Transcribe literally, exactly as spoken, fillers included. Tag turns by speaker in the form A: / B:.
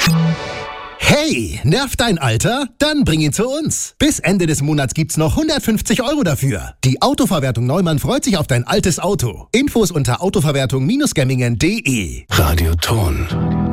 A: Hey, nervt dein Alter? Dann bring ihn zu uns. Bis Ende des Monats gibt's noch hundertfünfzig Euro dafür. Die Autoverwertung Neumann freut sich auf dein altes Auto. Infos unter autoverwertung Bindestrich gemmingen punkt de.
B: Radioton.